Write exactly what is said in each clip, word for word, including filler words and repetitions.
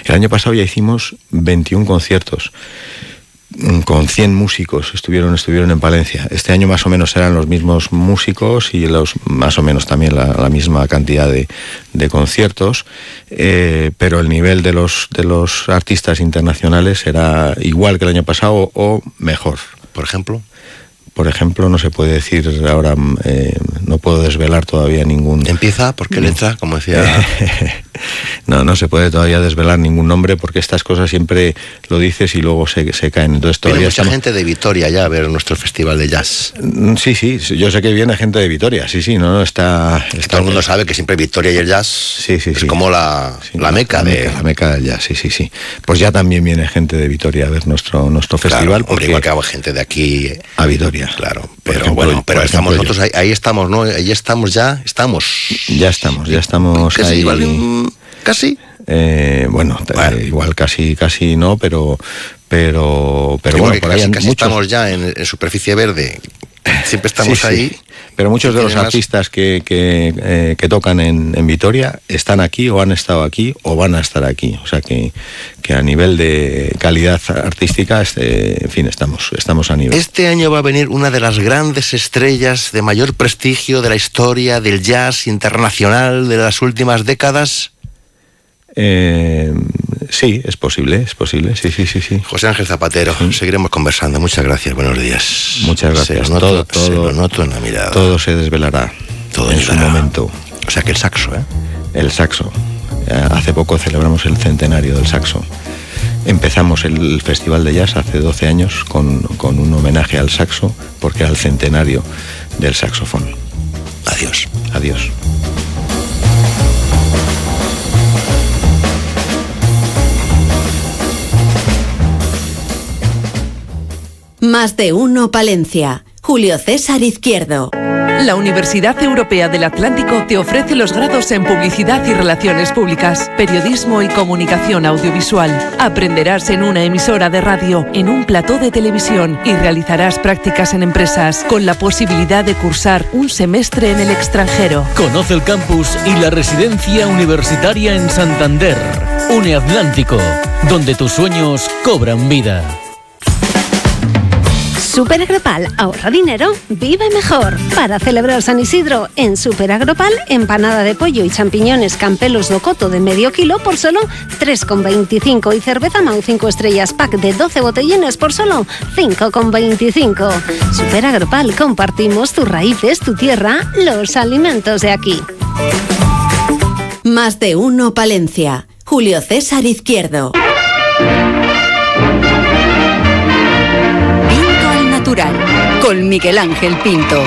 El año pasado ya hicimos veintiún conciertos con cien músicos, estuvieron estuvieron en Palencia. Este año más o menos serán los mismos músicos y los más o menos también la, la misma cantidad de, de conciertos, eh, pero el nivel de los de los artistas internacionales será igual que el año pasado o mejor. Por ejemplo, por ejemplo, no se puede decir ahora, eh, no puedo desvelar todavía ningún... ¿Empieza? ¿Por qué letra? Como decía... no, no se puede todavía desvelar ningún nombre porque estas cosas siempre lo dices y luego se, se caen. Entonces todavía viene mucha estamos... gente de Vitoria ya a ver nuestro festival de jazz. Sí, sí, yo sé que viene gente de Vitoria, sí, sí, no, no está... está... Todo el mundo sabe que siempre Vitoria y el jazz sí, sí, es sí. como la, sí, la meca la de... Meca, la meca del jazz, sí, sí, sí. Pues ya también viene gente de Vitoria a ver nuestro, nuestro Claro, festival. Hombre, porque... igual que hago gente de aquí... A Vitoria. Claro, pero ejemplo, bueno, pero estamos ejemplo, nosotros, ahí, ahí estamos, ¿no? Ahí estamos ya, estamos. Ya estamos, ya estamos ¿Casi, ahí. Igual, ¿Casi? Eh, bueno, bueno. Eh, igual casi casi no, pero pero pero igual bueno, por casi, ahí casi muchos... estamos ya en, en superficie verde. Siempre estamos sí, ahí. Sí. Pero muchos de los más... artistas que, que, eh, que tocan en, en Vitoria están aquí o han estado aquí o van a estar aquí. O sea que, que a nivel de calidad artística, este, en fin, estamos, estamos a nivel. Este año va a venir una de las grandes estrellas de mayor prestigio de la historia del jazz internacional de las últimas décadas. Eh, sí, es posible, es posible, sí, sí, sí, sí. José Ángel Zapatero, sí. Seguiremos conversando. Muchas gracias, buenos días. Muchas gracias. Se lo noto, todo, todo, se lo noto en la mirada. Todo se desvelará todo en su momento. O sea que el saxo, ¿eh? El saxo. Hace poco celebramos el centenario del saxo. Empezamos el Festival de Jazz hace doce años con, con un homenaje al saxo porque era el centenario del saxofón. Adiós. Adiós. Más de uno Palencia. Julio César Izquierdo. La Universidad Europea del Atlántico te ofrece los grados en Publicidad y Relaciones Públicas, Periodismo y Comunicación Audiovisual. Aprenderás en una emisora de radio, en un plató de televisión y realizarás prácticas en empresas, con la posibilidad de cursar un semestre en el extranjero. Conoce el campus y la residencia universitaria en Santander. Une Atlántico, donde tus sueños cobran vida. Super Agropal, ahorra dinero, vive mejor. Para celebrar San Isidro, en Super Agropal, empanada de pollo y champiñones Campelos do Coto de medio kilo por solo tres con veinticinco y cerveza Mau cinco estrellas pack de doce botellines por solo cinco con veinticinco. Super Agropal, compartimos tus raíces, tu tierra, los alimentos de aquí. Más de uno Palencia. Julio César Izquierdo. Con Miguel Ángel Pinto.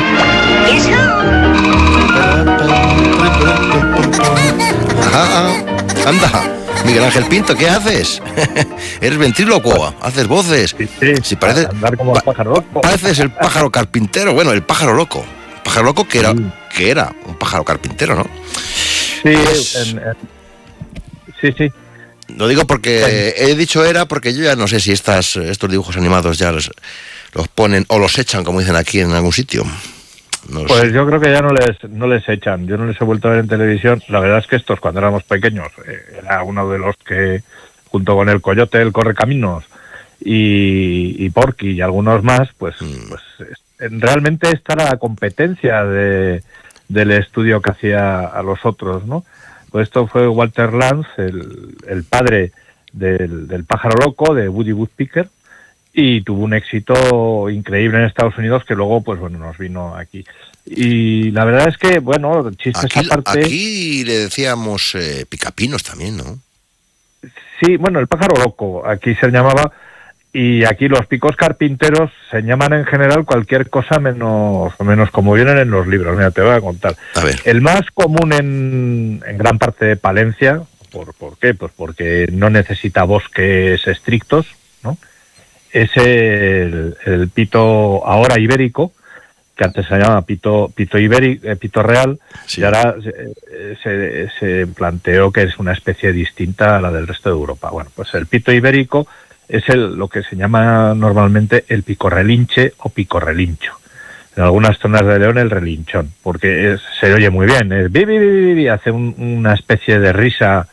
Ajá, anda, Miguel Ángel Pinto, ¿qué haces? Eres ventrílocuo, haces voces. Sí, sí, si parece, andar como el pájaro loco. Pareces el pájaro carpintero, bueno, el pájaro loco. Pájaro loco que era, sí. que era un pájaro carpintero, ¿no? Sí, pues, en, en, sí, sí. Lo digo porque he dicho era porque yo ya no sé si estas, estos dibujos animados ya los, los ponen o los echan, como dicen aquí, en algún sitio. No pues sé. Yo creo que ya no les no les echan. Yo no les he vuelto a ver en televisión. La verdad es que estos, cuando éramos pequeños, eh, era uno de los que, junto con el Coyote, el Correcaminos y, y Porky y algunos más, pues, mm. pues realmente está la competencia de, del estudio que hacía a los otros, ¿no? Pues esto fue Walter Lantz, el, el padre del, del pájaro loco, de Woody Woodpecker, y tuvo un éxito increíble en Estados Unidos que luego, pues bueno, nos vino aquí. Y la verdad es que, bueno, chistes aquí, aparte... Aquí le decíamos eh, picapinos también, ¿no? Sí, bueno, el pájaro loco, aquí se llamaba, y aquí los picos carpinteros se llaman en general cualquier cosa menos, menos como vienen en los libros. Mira, te voy a contar. A ver. El más común en, en gran parte de Palencia, ¿por, ¿por qué? Pues porque no necesita bosques estrictos, ¿no? Es el, el pito ahora ibérico, que antes se llamaba pito pito ibérico, eh, pito real, sí. Y ahora se, se, se planteó que es una especie distinta a la del resto de Europa. Bueno, pues el pito ibérico es el, lo que se llama normalmente el picorrelinche o picorrelincho. En algunas zonas de León el relinchón, porque es, se oye muy bien, es bi, bi, bi, bi, bi, hace un, una especie de risa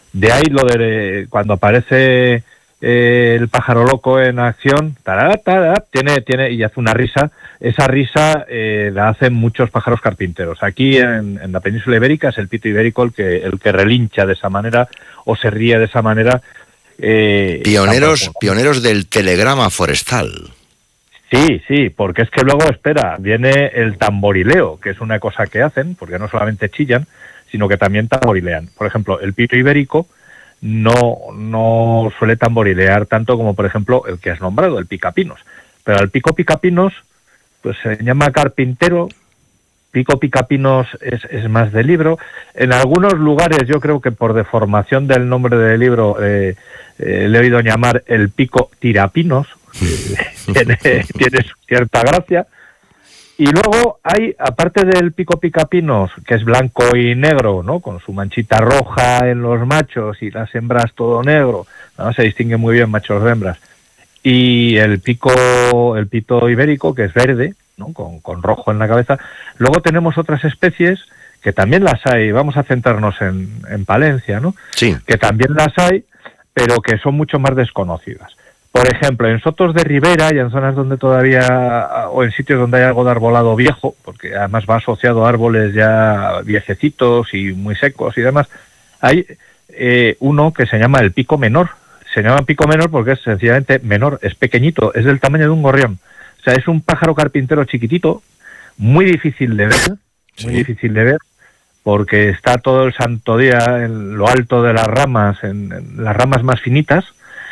De ahí lo de cuando aparece eh, el pájaro loco en acción, tará, tará, tiene, tiene, y hace una risa. Esa risa eh, la hacen muchos pájaros carpinteros. Aquí en, en la península ibérica es el pito ibérico el que, el que relincha de esa manera o se ríe de esa manera. Eh, pioneros, tampoco. pioneros del telegrama forestal. Sí, sí, porque es que luego, espera, viene el tamborileo, que es una cosa que hacen, porque no solamente chillan, sino que también tamborilean. Por ejemplo, el pito ibérico no, no suele tamborilear tanto como, por ejemplo, el que has nombrado, el picapinos. Pero al pico picapinos, pues se llama carpintero. Pico picapinos es, es más de libro. En algunos lugares, yo creo que por deformación del nombre del libro, eh, eh, le he oído llamar el pico tirapinos. tiene, tiene cierta gracia. Y luego hay, aparte del pico picapinos, que es blanco y negro, ¿no? Con su manchita roja en los machos y las hembras todo negro, ¿no? Se distingue muy bien machos de hembras. Y el pico, el pito ibérico, que es verde, ¿no? Con, con rojo en la cabeza. Luego tenemos otras especies que también las hay, vamos a centrarnos en, en Palencia, ¿no? Sí. Que también las hay, pero que son mucho más desconocidas. Por ejemplo, en sotos de ribera y en zonas donde todavía, o en sitios donde hay algo de arbolado viejo, porque además va asociado a árboles ya viejecitos y muy secos y demás, hay eh, uno que se llama el pico menor. Se llama pico menor porque es sencillamente menor, es pequeñito, es del tamaño de un gorrión. O sea, es un pájaro carpintero chiquitito, muy difícil de ver, muy Sí. difícil de ver, porque está todo el santo día en lo alto de las ramas, en, en las ramas más finitas,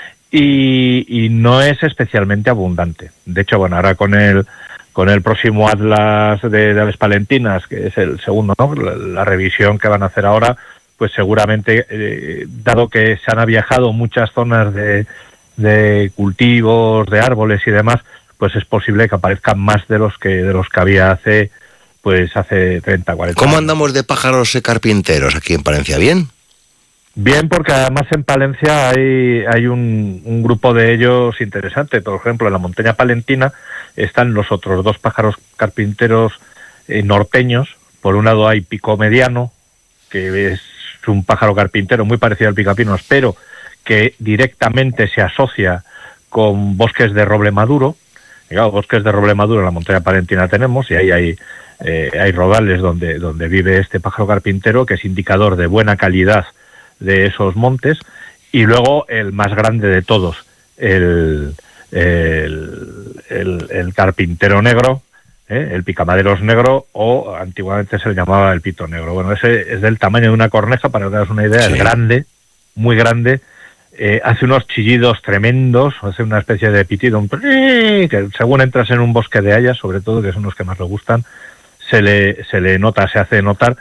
y, y no es especialmente abundante. De hecho, bueno, ahora con el con el próximo Atlas de, de Aves Palentinas, que es el segundo, ¿no? La, la revisión que van a hacer ahora, pues seguramente, eh, dado que se han viajado muchas zonas de, de cultivos, de árboles y demás, pues es posible que aparezcan más de los que de los que había hace pues hace treinta, cuarenta ¿Cómo años. andamos de pájaros eh, carpinteros aquí en Palencia? ¿Bien? Bien, porque además en Palencia hay, hay un, un grupo de ellos interesante. Por ejemplo, en la montaña palentina están los otros dos pájaros carpinteros eh, norteños. Por un lado hay pico mediano, que es un pájaro carpintero muy parecido al picapinos, pero que directamente se asocia con bosques de roble maduro. Y claro, bosques de roble maduro en la montaña palentina tenemos, y ahí hay, eh, hay rodales donde, donde vive este pájaro carpintero, que es indicador de buena calidad de esos montes. Y luego el más grande de todos, el, el, el, el carpintero negro, ¿eh? El picamaderos negro, o antiguamente se le llamaba el pito negro. Bueno, ese es del tamaño de una corneja, para que te hagas una idea. Sí. Es grande, muy grande. Eh, hace unos chillidos tremendos, hace una especie de pitido, un que según entras en un bosque de hayas, sobre todo, que son los que más le gustan, se le, se le nota, se hace notar.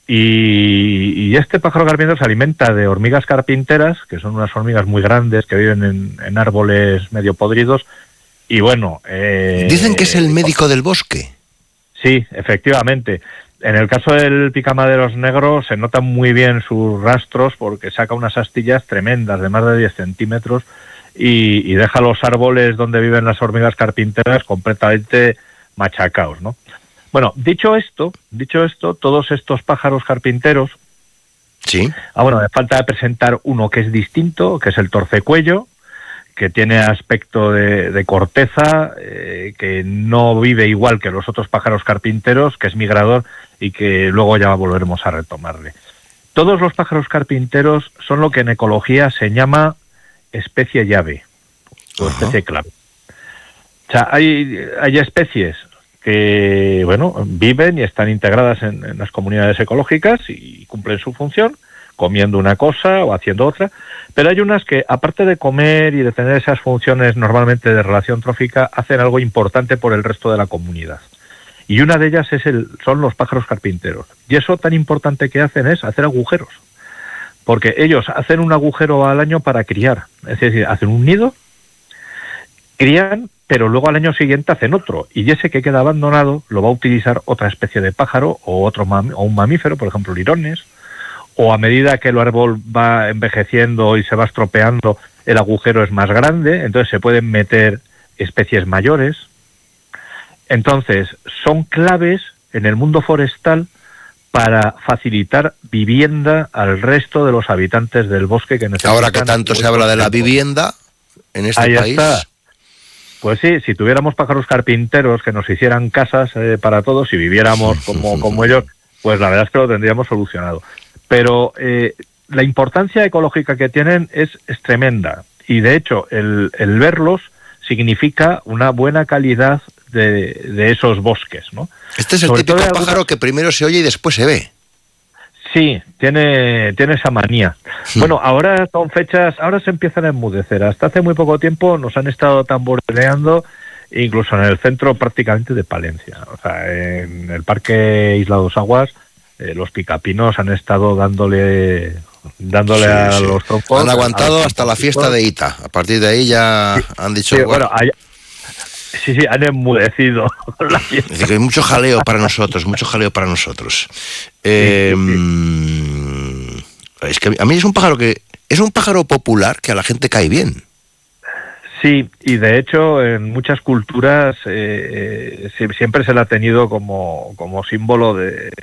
Y, y este pájaro carpintero se alimenta de hormigas carpinteras, que son unas hormigas muy grandes que viven en, en árboles medio podridos. Y bueno... Eh, Dicen que es el médico del bosque. Sí, efectivamente. En el caso del picamaderos negro se notan muy bien sus rastros, porque saca unas astillas tremendas de más de diez centímetros y, y deja los árboles donde viven las hormigas carpinteras completamente machacados, ¿no? Bueno, dicho esto, dicho esto, todos estos pájaros carpinteros... Sí. Ah, bueno, me falta presentar uno que es distinto, que es el torcecuello, que tiene aspecto de, de corteza, eh, que no vive igual que los otros pájaros carpinteros, que es migrador y que luego ya volveremos a retomarle. Todos los pájaros carpinteros son lo que en ecología se llama especie llave o Ajá. especie clave. O sea, hay, hay especies que, bueno, viven y están integradas en, en las comunidades ecológicas y cumplen su función, comiendo una cosa o haciendo otra, pero hay unas que, aparte de comer y de tener esas funciones normalmente de relación trófica, hacen algo importante por el resto de la comunidad. Y una de ellas es el, son los pájaros carpinteros. Y eso tan importante que hacen es hacer agujeros. Porque ellos hacen un agujero al año para criar. Es decir, hacen un nido, crían, pero luego al año siguiente hacen otro. Y ese que queda abandonado lo va a utilizar otra especie de pájaro o, otro mam- o un mamífero, por ejemplo, lirones. O a medida que el árbol va envejeciendo y se va estropeando, el agujero es más grande, entonces se pueden meter especies mayores. Entonces, son claves en el mundo forestal para facilitar vivienda al resto de los habitantes del bosque que necesitan. Ahora que tanto se habla de la vivienda en este Ahí país. Está. Pues sí, si tuviéramos pájaros carpinteros que nos hicieran casas eh, para todos y viviéramos como, como ellos, pues la verdad es que lo tendríamos solucionado. Pero eh, la importancia ecológica que tienen es, es tremenda. Y de hecho, el, el verlos significa una buena calidad de, de esos bosques, ¿no? Este es el Sobre típico todo de pájaro algunas... que primero se oye y después se ve. Sí, tiene, tiene esa manía. Bueno, ahora son fechas, ahora se empiezan a enmudecer. Hasta hace muy poco tiempo nos han estado tamboreando, incluso en el centro prácticamente de Palencia. O sea, en el Parque Isla Dos Aguas, eh, los picapinos han estado dándole dándole Sí, a sí. los troncos. Han aguantado a- hasta la fiesta de Ita. A partir de ahí ya han dicho... Sí, bueno, hay- sí, sí, han enmudecido la fiesta. Es decir, que hay mucho jaleo para nosotros, mucho jaleo para nosotros. Eh, mm, es que a mí es un pájaro que es un pájaro popular que a la gente cae bien. Sí, y de hecho en muchas culturas eh, sie- siempre se le ha tenido como, como símbolo de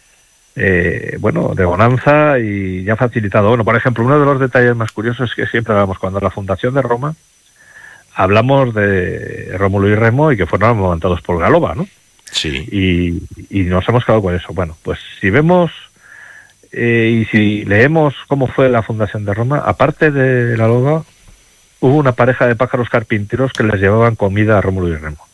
eh, bueno de bonanza y ya facilitado. Bueno, por ejemplo, uno de los detalles más curiosos es que siempre hablamos cuando la fundación de Roma hablamos de Rómulo y Remo y que fueron amamantados por Galoba, ¿no? Sí. Y, y nos hemos quedado con eso. Bueno, pues si vemos eh, y si leemos cómo fue la fundación de Roma, aparte de la loba, hubo una pareja de pájaros carpinteros que les llevaban comida a Rómulo y Remo.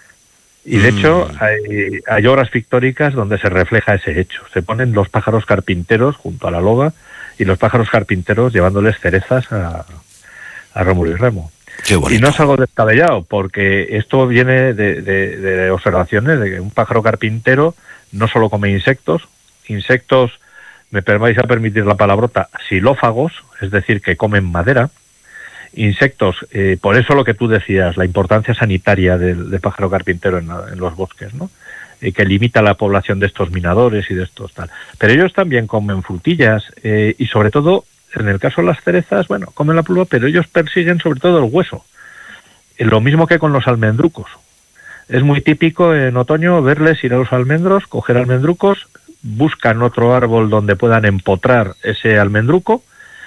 Y de Mm. hecho hay, hay obras pictóricas donde se refleja ese hecho. Se ponen los pájaros carpinteros junto a la loba y los pájaros carpinteros llevándoles cerezas a, a Rómulo y Remo. Qué bonito. Y no es algo descabellado, porque esto viene de, de, de observaciones de que un pájaro carpintero no solo come insectos, insectos, me vais a permitir la palabrota, xilófagos, es decir, que comen madera, insectos, eh, por eso lo que tú decías, la importancia sanitaria del, del pájaro carpintero en, la, en los bosques, ¿no? Eh, que limita la población de estos minadores y de estos tal. Pero ellos también comen frutillas eh, y sobre todo, en el caso de las cerezas, bueno, comen la pluma, pero ellos persiguen sobre todo el hueso. Eh, lo mismo que con los almendrucos. Es muy típico en otoño verles ir a los almendros, coger almendrucos, buscan otro árbol donde puedan empotrar ese almendruco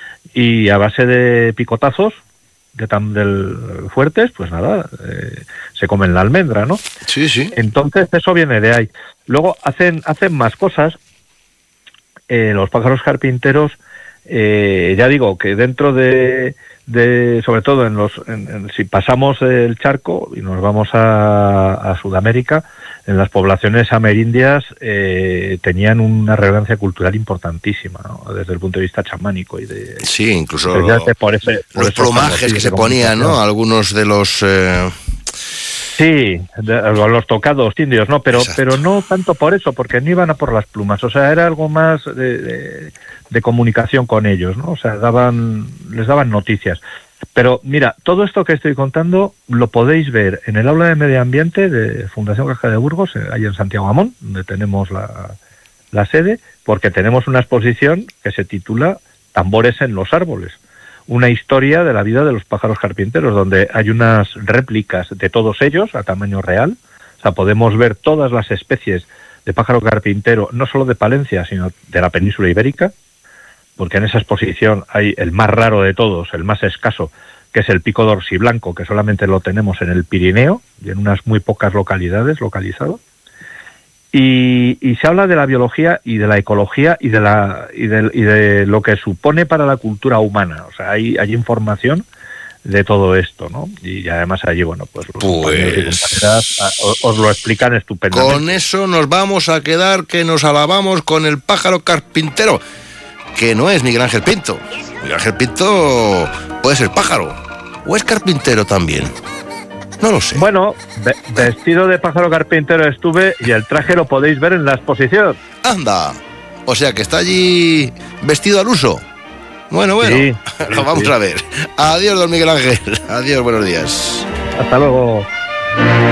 y a base de picotazos de tan del fuertes, pues nada, eh, se comen la almendra, ¿no? Sí, sí. Entonces eso viene de ahí. Luego hacen hacen más cosas. Eh, los pájaros carpinteros, eh, ya digo que dentro de, de sobre todo en los en, en, si pasamos el charco y nos vamos a, a Sudamérica, en las poblaciones amerindias eh, tenían una relevancia cultural importantísima, ¿no? Desde el punto de vista chamánico y de Sí, incluso por ese, por los esos plumajes fagocidios que se de ponían, ¿no? comunicación. Algunos de los... Eh... Sí, de, los tocados indios, ¿no? Pero Exacto. pero no tanto por eso, porque no iban a por las plumas, o sea, era algo más de, de, de comunicación con ellos, ¿no? O sea, daban les daban noticias. Pero mira, todo esto que estoy contando lo podéis ver en el aula de medio ambiente de Fundación Caja de Burgos, ahí en Santiago Amón, donde tenemos la, la sede, porque tenemos una exposición que se titula Tambores en los árboles. Una historia de la vida de los pájaros carpinteros, donde hay unas réplicas de todos ellos a tamaño real. O sea, podemos ver todas las especies de pájaro carpintero, no solo de Palencia, sino de la península ibérica, porque en esa exposición hay el más raro de todos, el más escaso, que es el pico dorsiblanco, que solamente lo tenemos en el Pirineo y en unas muy pocas localidades localizado. Y, y se habla de la biología y de la ecología y de la y de, y de lo que supone para la cultura humana. O sea, hay, hay información de todo esto, ¿no? Y además allí, bueno, pues los compañeros y Pues... compañeras, ah, os, os lo explican estupendamente. Con eso nos vamos a quedar que nos alabamos con el pájaro carpintero, que no es Miguel Ángel Pinto. Miguel Ángel Pinto puede ser pájaro, o es carpintero también. No lo sé. Bueno, ve- vestido de pájaro carpintero estuve y el traje lo podéis ver en la exposición. Anda. O sea que está allí vestido al uso. Bueno, bueno. Sí, Lo sí, vamos sí. a ver. Adiós, don Miguel Ángel. Adiós, buenos días. Hasta luego.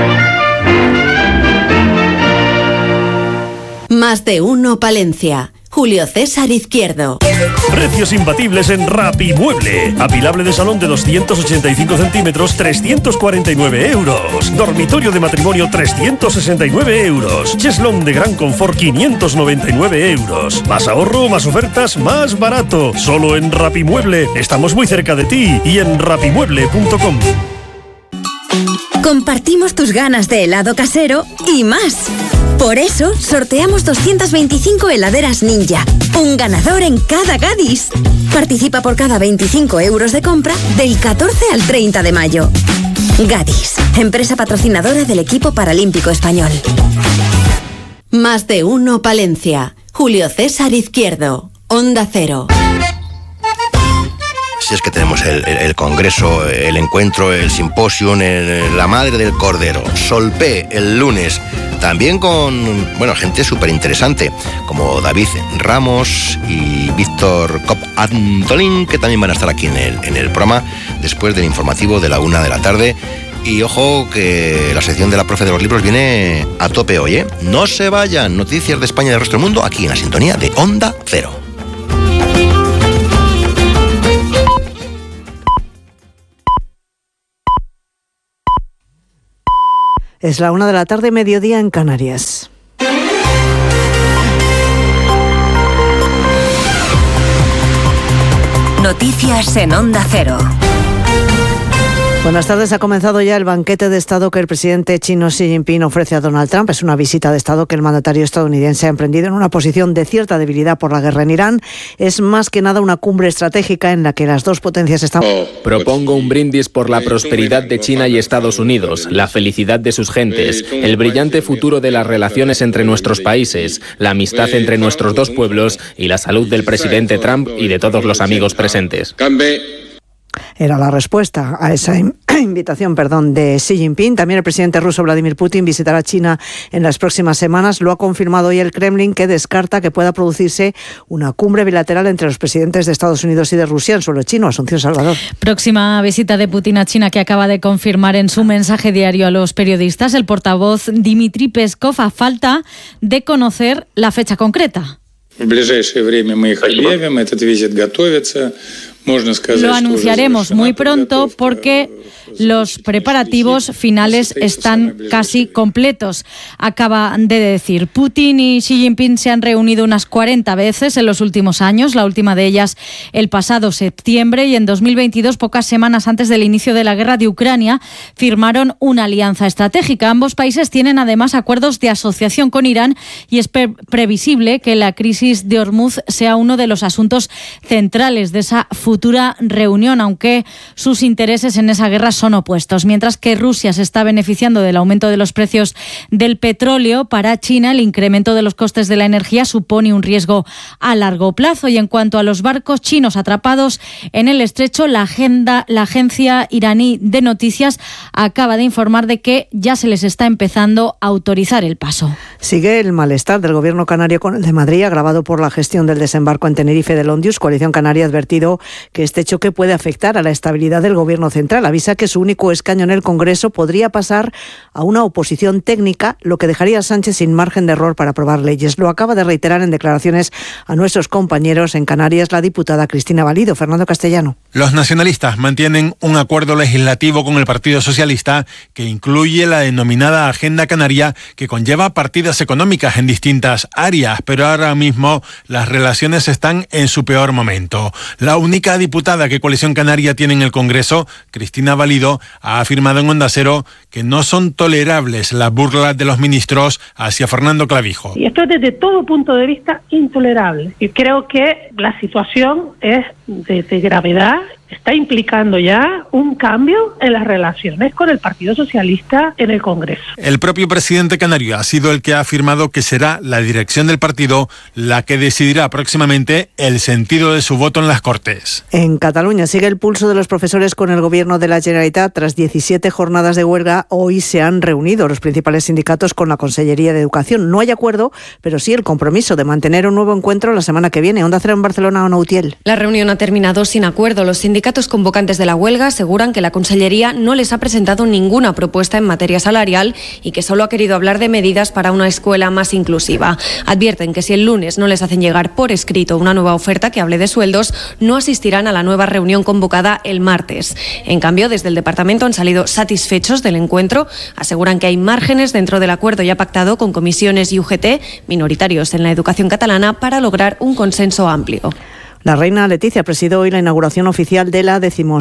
Más de uno Palencia. Julio César Izquierdo. Precios imbatibles en Rapimueble. Apilable de salón de doscientos ochenta y cinco centímetros, trescientos cuarenta y nueve euros. Dormitorio de matrimonio, trescientos sesenta y nueve euros. Cheslón de gran confort, quinientos noventa y nueve euros. Más ahorro, más ofertas, más barato. Solo en Rapimueble. Estamos muy cerca de ti y en rapimueble punto com. Compartimos tus ganas de helado casero y más. Por eso, sorteamos doscientas veinticinco heladeras Ninja. Un ganador en cada Gadis. Participa por cada veinticinco euros de compra del catorce al treinta de mayo. Gadis, empresa patrocinadora del equipo paralímpico español. Más de uno Palencia. Julio César Izquierdo. Onda Cero. Si es que tenemos el, el, el congreso, el encuentro, el simposium, el, la madre del cordero, Solpé el lunes, también con, bueno, gente súper interesante, como David Ramos y Víctor Cop Antolín, que también van a estar aquí en el, en el programa, después del informativo de la una de la tarde. Y ojo que la sección de la profe de los libros viene a tope hoy, ¿eh? No se vayan, noticias de España y del resto del mundo, aquí en la sintonía de Onda Cero. Es la una de la tarde, mediodía en Canarias. Noticias en Onda Cero. Buenas tardes. Ha comenzado ya el banquete de Estado que el presidente chino Xi Jinping ofrece a Donald Trump. Es una visita de Estado que el mandatario estadounidense ha emprendido en una posición de cierta debilidad por la guerra en Irán. Es más que nada una cumbre estratégica en la que las dos potencias están... Propongo un brindis por la prosperidad de China y Estados Unidos, la felicidad de sus gentes, el brillante futuro de las relaciones entre nuestros países, la amistad entre nuestros dos pueblos y la salud del presidente Trump y de todos los amigos presentes. Era la respuesta a esa invitación, perdón, de Xi Jinping. También el presidente ruso Vladimir Putin visitará China en las próximas semanas. Lo ha confirmado hoy el Kremlin, que descarta que pueda producirse una cumbre bilateral entre los presidentes de Estados Unidos y de Rusia en suelo chino. Asunción Salvador. Próxima visita de Putin a China que acaba de confirmar en su mensaje diario a los periodistas el portavoz Dmitry Peskov, a falta de conocer la fecha concreta. Lo anunciaremos muy pronto porque los preparativos finales están casi completos, acaba de decir. Putin y Xi Jinping se han reunido unas cuarenta veces en los últimos años, la última de ellas el pasado septiembre, y en dos mil veintidós, pocas semanas antes del inicio de la guerra de Ucrania, firmaron una alianza estratégica. Ambos países tienen además acuerdos de asociación con Irán y es pre- previsible que la crisis de Hormuz sea uno de los asuntos centrales de esa futura reunión, aunque sus intereses en esa guerra son opuestos. Mientras que Rusia se está beneficiando del aumento de los precios del petróleo, para China el incremento de los costes de la energía supone un riesgo a largo plazo. Y en cuanto a los barcos chinos atrapados en el estrecho, la, agenda, la agencia iraní de noticias acaba de informar de que ya se les está empezando a autorizar el paso. Sigue el malestar del gobierno canario con el de Madrid, agravado por la gestión del desembarco en Tenerife del Ondius. Coalición Canaria ha advertido que este choque puede afectar a la estabilidad del gobierno central. Avisa que su único escaño en el Congreso podría pasar a una oposición técnica, lo que dejaría a Sánchez sin margen de error para aprobar leyes. Lo acaba de reiterar en declaraciones a nuestros compañeros en Canarias la diputada Cristina Valido. Fernando Castellano. Los nacionalistas mantienen un acuerdo legislativo con el Partido Socialista que incluye la denominada Agenda Canaria, que conlleva partidas económicas en distintas áreas, pero ahora mismo las relaciones están en su peor momento. La única diputada que Coalición Canaria tiene en el Congreso, Cristina Valido, ha afirmado en Onda Cero que no son tolerables las burlas de los ministros hacia Fernando Clavijo. Y esto es desde todo punto de vista intolerable. Y creo que la situación es de, de gravedad. Está implicando ya un cambio en las relaciones con el Partido Socialista en el Congreso. El propio presidente canario ha sido el que ha afirmado que será la dirección del partido la que decidirá próximamente el sentido de su voto en las Cortes. En Cataluña sigue el pulso de los profesores con el gobierno de la Generalitat, tras diecisiete jornadas de huelga, hoy se han reunido los principales sindicatos con la Consellería de Educación. No hay acuerdo, pero sí el compromiso de mantener un nuevo encuentro la semana que viene. Onda Cero en Barcelona, Ona Utiel. La reunión ha terminado sin acuerdo. Los sindicatos convocantes de la huelga aseguran que la Consellería no les ha presentado ninguna propuesta en materia salarial y que solo ha querido hablar de medidas para una escuela más inclusiva. Advierten que si el lunes no les hacen llegar por escrito una nueva oferta que hable de sueldos, no asistirán a la nueva reunión convocada el martes. En cambio, desde el departamento han salido satisfechos del encuentro. Aseguran que hay márgenes dentro del acuerdo ya pactado con comisiones y U G T, minoritarios en la educación catalana, para lograr un consenso amplio. La reina Leticia presidió hoy la inauguración oficial de la decimosexta